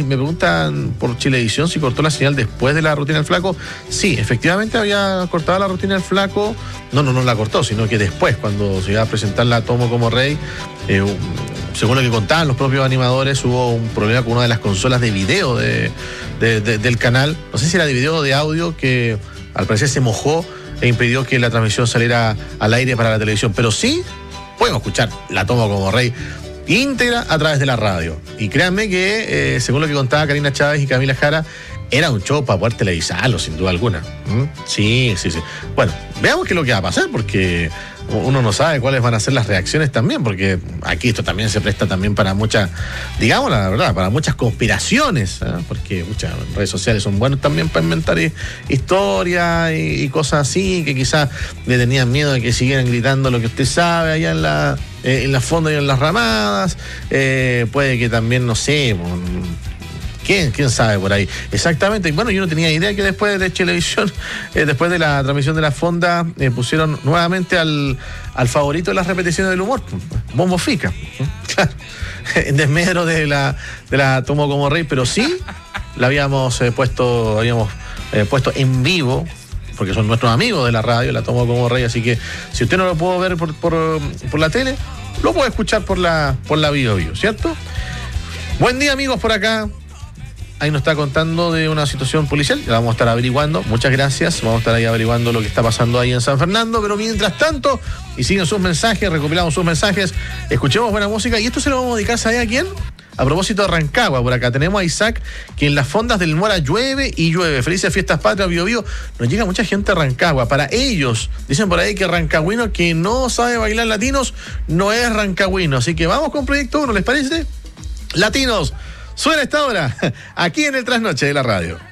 me preguntan por Chilevisión si cortó la señal después de la rutina del Flaco. Sí, efectivamente había cortado la rutina del Flaco. No la cortó, sino que después, cuando se iba a presentar la Tomo como Rey, según lo que contaban los propios animadores, hubo un problema con una de las consolas de video del canal. No sé si era de video o de audio, que al parecer se mojó e impidió que la transmisión saliera al aire para la televisión. Pero sí podemos escuchar la Tomo como Rey íntegra a través de la radio. Y créanme que, según lo que contaba Karina Chávez y Camila Jara, era un show para poder televisarlo, sin duda alguna. Sí. Bueno, veamos qué es lo que va a pasar, porque uno no sabe cuáles van a ser las reacciones también, porque aquí esto también se presta también para muchas, digamos la verdad, para muchas conspiraciones, porque muchas redes sociales son buenas también para inventar historias y cosas así, que quizás le tenían miedo de que siguieran gritando lo que usted sabe allá en la fonda y en las ramadas. Puede que también, no sé, ¿Quién sabe por ahí? Exactamente. Y bueno, yo no tenía idea que después de Chilevisión, después de la transmisión de la fonda, pusieron nuevamente al favorito de las repeticiones del humor, Bombo Fica. Claro. En desmedro de la Tomo como Rey, pero sí la habíamos puesto en vivo, porque son nuestros amigos de la radio, la Tomo como Rey, así que si usted no lo pudo ver por la tele, lo puede escuchar por la Bio, ¿cierto? Buen día, amigos, por acá. Ahí nos está contando de una situación policial, la vamos a estar averiguando. Muchas gracias, vamos a estar ahí averiguando lo que está pasando ahí en San Fernando, pero mientras tanto, y siguen sus mensajes, recopilamos sus mensajes, escuchemos buena música, y esto se lo vamos a dedicar, ¿sabe a quién? A propósito de Rancagua, por acá tenemos a Isaac, que en las fondas del Mora llueve y llueve. Felices fiestas patrias, Bio Bio. Nos llega mucha gente a Rancagua. Para ellos, dicen por ahí que rancagüino que no sabe bailar latinos no es rancagüino. Así que vamos con Proyecto 1, ¿les parece? Latinos, suena esta hora, aquí en el Trasnoche de la radio.